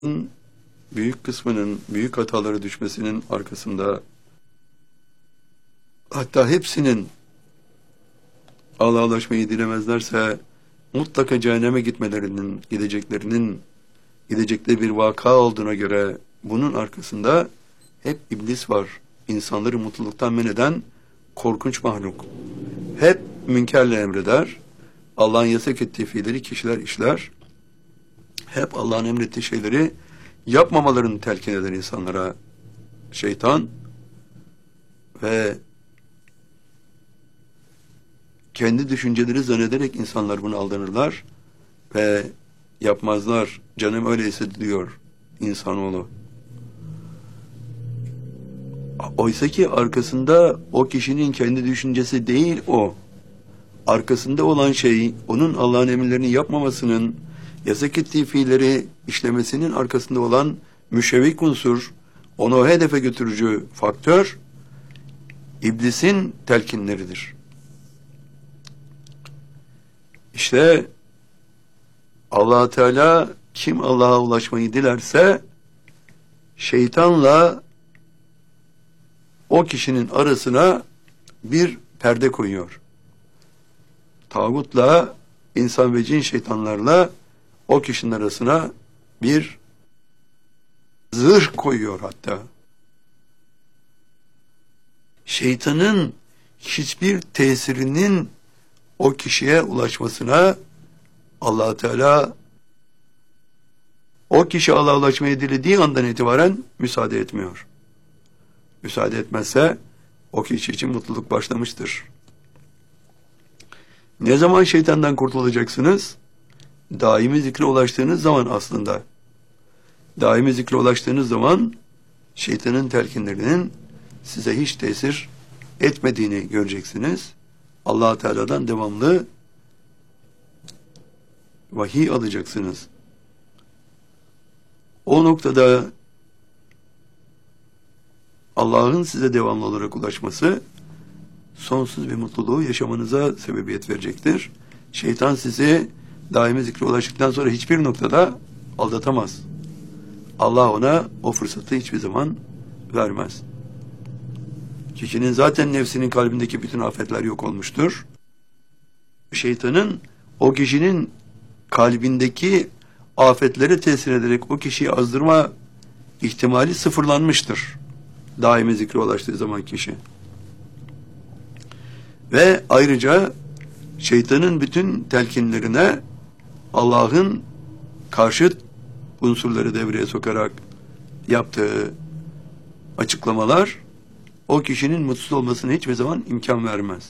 büyük kısmının büyük hataları düşmesinin arkasında, hatta hepsinin Allah'a ulaşmayı dilemezlerse mutlaka cehenneme gidecekleri bir vaka olduğuna göre bunun arkasında hep iblis var. İnsanları mutluluktan men eden korkunç mahluk. Hep münkerle emreder. Allah'ın yasak ettiği fiilleri kişiler işler. Hep Allah'ın emrettiği şeyleri yapmamalarını telkin eder insanlara şeytan ve kendi düşünceleri zannederek insanlar buna aldanırlar ve yapmazlar. Canım öyleyse diyor insanoğlu. Oysa ki arkasında o kişinin kendi düşüncesi değil o. Arkasında olan şey, onun Allah'ın emirlerini yapmamasının, yasak ettiği fiilleri işlemesinin arkasında olan müşevvik unsur, onu o hedefe götürücü faktör, iblisin telkinleridir. İşte Allah Teala kim Allah'a ulaşmayı dilerse şeytanla o kişinin arasına bir perde koyuyor. Tağutla, insan ve cin şeytanlarla o kişinin arasına bir zırh koyuyor hatta. Şeytanın hiçbir tesirinin o kişiye ulaşmasına Allah Teala o kişi Allah'a ulaşmayı dilediği andan itibaren müsaade etmiyor. Müsaade etmezse o kişi için mutluluk başlamıştır. Ne zaman şeytandan kurtulacaksınız? Daimi zikre ulaştığınız zaman aslında. Daimi zikre ulaştığınız zaman şeytanın telkinlerinin size hiç tesir etmediğini göreceksiniz. Allah Teala'dan devamlı vahiy alacaksınız. O noktada Allah'ın size devamlı olarak ulaşması sonsuz bir mutluluğu yaşamanıza sebebiyet verecektir. Şeytan sizi daimi zikre ulaştıktan sonra hiçbir noktada aldatamaz. Allah ona o fırsatı hiçbir zaman vermez. Kişinin zaten nefsinin kalbindeki bütün afetler yok olmuştur. Şeytanın o kişinin kalbindeki afetlere tesir ederek o kişiyi azdırma ihtimali sıfırlanmıştır. Daimi zikre ulaştığı zaman kişi. Ve ayrıca şeytanın bütün telkinlerine Allah'ın karşıt unsurları devreye sokarak yaptığı açıklamalar o kişinin mutsuz olmasına hiçbir zaman imkan vermez.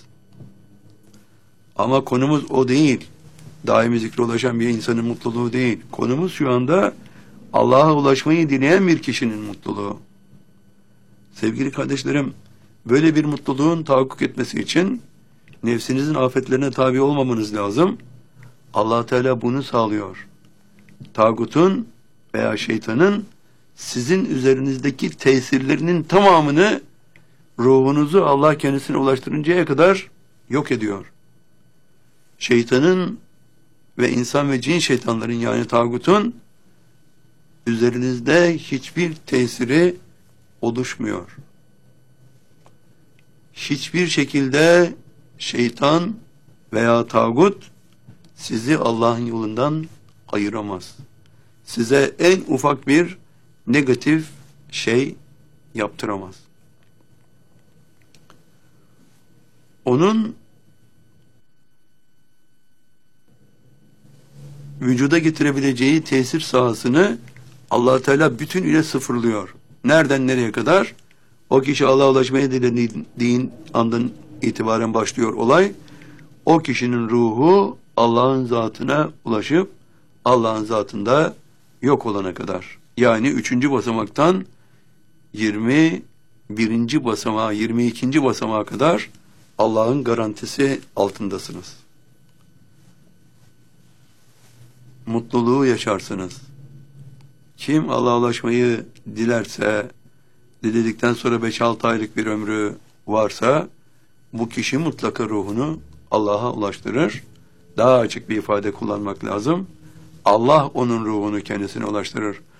Ama konumuz o değil. Daimi zikre ulaşan bir insanın mutluluğu değil. Konumuz şu anda Allah'a ulaşmayı dileyen bir kişinin mutluluğu. Sevgili kardeşlerim, böyle bir mutluluğun tahakkuk etmesi için nefsinizin afetlerine tabi olmamanız lazım. Allah Teala bunu sağlıyor. Tağutun veya şeytanın sizin üzerinizdeki tesirlerinin tamamını ruhunuzu Allah kendisine ulaştırıncaya kadar yok ediyor. Şeytanın ve insan ve cin şeytanların yani tağutun üzerinizde hiçbir tesiri oluşmuyor. Hiçbir şekilde şeytan veya tağut sizi Allah'ın yolundan ayıramaz. Size en ufak bir negatif şey yaptıramaz. Onun vücuda getirebileceği tesir sahasını Allah Teala bütünüyle sıfırlıyor. Nereden nereye kadar? O kişi Allah'a ulaşmaya dilediği andan itibaren başlıyor olay. O kişinin ruhu Allah'ın zatına ulaşıp Allah'ın zatında yok olana kadar. Yani 3. basamaktan 21. basamağa, 22. basamağa kadar Allah'ın garantisi altındasınız. Mutluluğu yaşarsınız. Kim Allah'a ulaşmayı dilerse, diledikten sonra 5-6 aylık bir ömrü varsa, bu kişi mutlaka ruhunu Allah'a ulaştırır. Daha açık bir ifade kullanmak lazım. Allah onun ruhunu kendisine ulaştırır.